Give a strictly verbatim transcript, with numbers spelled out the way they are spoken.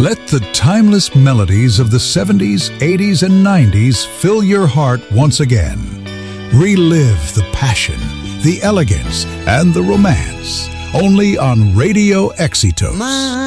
Let the timeless melodies of the seventies, eighties, and nineties fill your heart once again. Relive the passion, the elegance, and the romance. Only on Radio Éxitos.